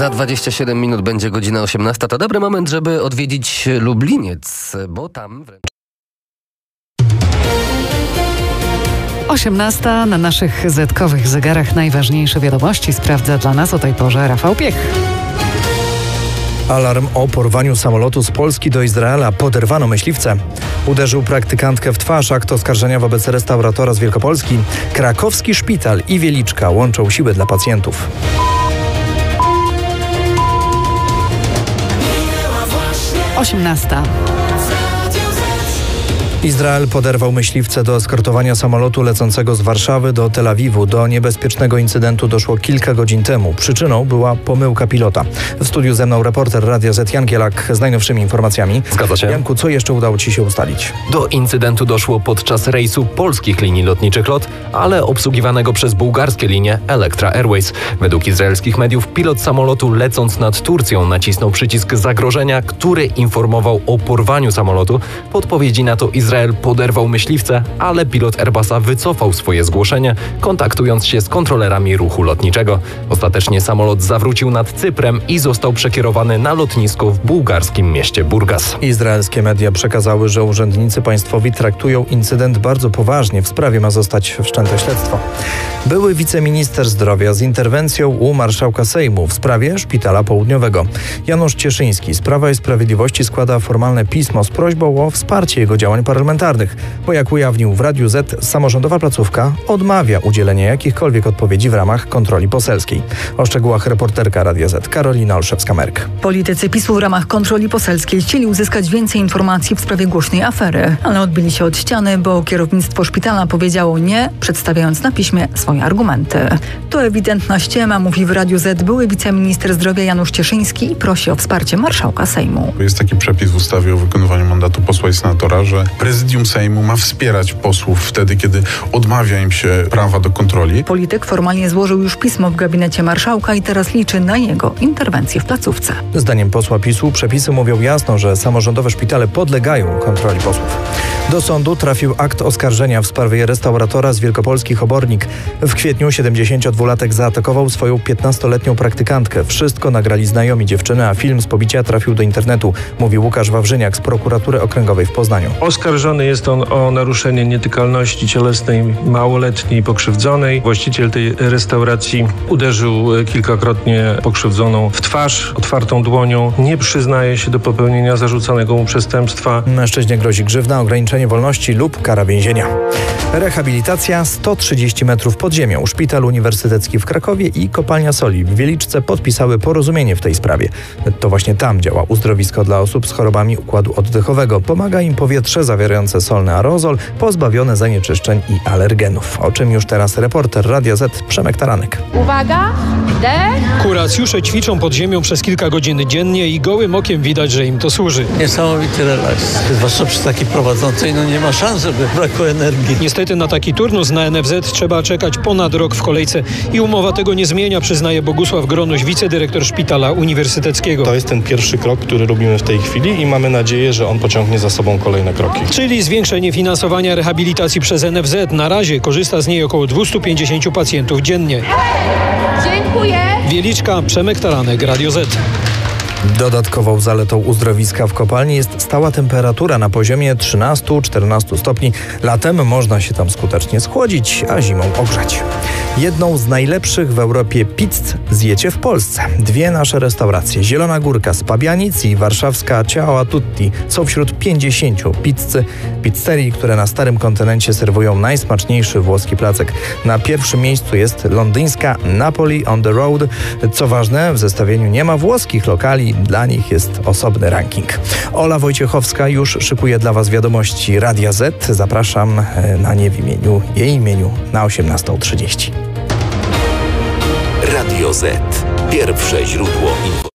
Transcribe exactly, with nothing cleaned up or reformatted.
Za dwadzieścia siedem minut będzie godzina osiemnasta. To dobry moment, żeby odwiedzić Lubliniec, bo tam wręcz... osiemnasta na naszych zetkowych zegarach najważniejsze wiadomości sprawdza dla nas o tej porze Rafał Piech. Alarm o porwaniu samolotu z Polski do Izraela. Poderwano myśliwce. Uderzył praktykantkę w twarz. Akt oskarżenia wobec restauratora z Wielkopolski. Krakowski szpital i Wieliczka łączą siły dla pacjentów. osiemnasta. Izrael poderwał myśliwce do eskortowania samolotu lecącego z Warszawy do Tel Awiwu. Do niebezpiecznego incydentu doszło kilka godzin temu. Przyczyną była pomyłka pilota. W studiu ze mną reporter Radia Z Jan Kielak z najnowszymi informacjami. Zgadza się. Janku, co jeszcze udało Ci się ustalić? Do incydentu doszło podczas rejsu polskich linii lotniczych LOT, ale obsługiwanego przez bułgarskie linie Electra Airways. Według izraelskich mediów pilot samolotu lecąc nad Turcją nacisnął przycisk zagrożenia, który informował o porwaniu samolotu. W odpowiedzi na to Izrael Izrael poderwał myśliwce, ale pilot Airbusa wycofał swoje zgłoszenie, kontaktując się z kontrolerami ruchu lotniczego. Ostatecznie samolot zawrócił nad Cyprem i został przekierowany na lotnisko w bułgarskim mieście Burgas. Izraelskie media przekazały, że urzędnicy państwowi traktują incydent bardzo poważnie. W sprawie ma zostać wszczęte śledztwo. Były wiceminister zdrowia z interwencją u marszałka Sejmu w sprawie Szpitala Południowego. Janusz Cieszyński z Prawa i Sprawiedliwości składa formalne pismo z prośbą o wsparcie jego działań parlamentarnych. Bo jak ujawnił w Radiu Z, samorządowa placówka odmawia udzielenia jakichkolwiek odpowiedzi w ramach kontroli poselskiej. O szczegółach reporterka Radia Z Karolina Olszewska-Merk. Politycy PiSu w ramach kontroli poselskiej chcieli uzyskać więcej informacji w sprawie głośnej afery, ale odbili się od ściany, bo kierownictwo szpitala powiedziało nie, przedstawiając na piśmie swoje argumenty. To ewidentna ściema, mówi w Radiu Z były wiceminister zdrowia Janusz Cieszyński i prosi o wsparcie marszałka Sejmu. Jest taki przepis w ustawie o wykonywaniu mandatu posła i senatora, że prezydium Sejmu ma wspierać posłów wtedy, kiedy odmawia im się prawa do kontroli. Polityk formalnie złożył już pismo w gabinecie marszałka i teraz liczy na jego interwencję w placówce. Zdaniem posła PiSu przepisy mówią jasno, że samorządowe szpitale podlegają kontroli posłów. Do sądu trafił akt oskarżenia w sprawie restauratora z Wielkopolski Chobornik. W kwietniu siedemdziesięciodwulatek zaatakował swoją piętnastoletnią praktykantkę. Wszystko nagrali znajomi dziewczyny, a film z pobicia trafił do internetu, mówi Łukasz Wawrzyniak z prokuratury okręgowej w Poznaniu. Oskarżony jest on o naruszenie nietykalności cielesnej małoletniej pokrzywdzonej. Właściciel tej restauracji uderzył kilkakrotnie pokrzywdzoną w twarz otwartą dłonią. Nie przyznaje się do popełnienia zarzucanego mu przestępstwa. Mężczyźnie grozi grzywna, ograniczenie wolności lub kara więzienia. Rehabilitacja sto trzydzieści metrów pod ziemią. Szpital Uniwersytecki w Krakowie i Kopalnia Soli w Wieliczce podpisały porozumienie w tej sprawie. To właśnie tam działa uzdrowisko dla osób z chorobami układu oddechowego. Pomaga im powietrze zawierające solny aerozol, pozbawione zanieczyszczeń i alergenów. O czym już teraz reporter Radia Z Przemek Taranek. Uwaga, dech. Kuracjusze ćwiczą pod ziemią przez kilka godzin dziennie i gołym okiem widać, że im to służy. Niesamowity relaks. Zwłaszcza przy takiej prowadzącej, no nie ma szans, żeby brakło energii. Niestety na taki turnus na N F Z trzeba czekać ponad rok w kolejce i umowa tego nie zmienia, przyznaje Bogusław Gronuś, wicedyrektor Szpitala Uniwersyteckiego. To jest ten pierwszy krok, który robimy w tej chwili i mamy nadzieję, że on pociągnie za sobą kolejne kroki. Czyli zwiększenie finansowania rehabilitacji przez N F Z. Na razie korzysta z niej około dwieście pięćdziesiąt pacjentów dziennie. Dziękuję. Wieliczka, Przemek Taranek, Radio Z. Dodatkową zaletą uzdrowiska w kopalni jest stała temperatura na poziomie trzynaście do czternastu stopni. Latem można się tam skutecznie schłodzić, a zimą ogrzać. Jedną z najlepszych w Europie pizz zjecie w Polsce. Dwie nasze restauracje, Zielona Górka z Pabianic i warszawska Ciao a Tutti, są wśród pięćdziesięciu pizzy, pizzerii, które na starym kontynencie serwują najsmaczniejszy włoski placek. Na pierwszym miejscu jest londyńska Napoli on the Road. Co ważne, w zestawieniu nie ma włoskich lokali, dla nich jest osobny ranking. Ola Wojciechowska już szykuje dla Was wiadomości Radia Z. Zapraszam na nie w imieniu, jej imieniu na osiemnastą trzydzieści. Radio Z. Pierwsze źródło informacji.